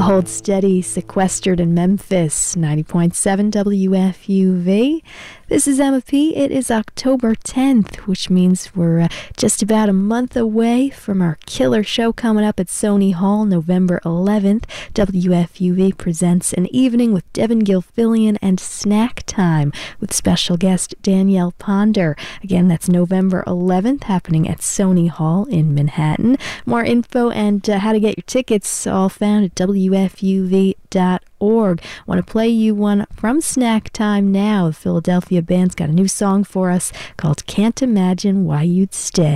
Hold Steady, sequestered in Memphis, 90.7 WFUV. This is Emma P. It is October 10th, which means we're just about a month away from our killer show coming up at Sony Hall, November 11th. WFUV presents An Evening with Devin Gilfillian and Snack Time with special guest Danielle Ponder. Again, that's November 11th, happening at Sony Hall in Manhattan. More info and how to get your tickets all found at WFUV.org. Want to play you one from Snack Time now. The Philadelphia band's got a new song for us called Can't Imagine Why You'd Stay.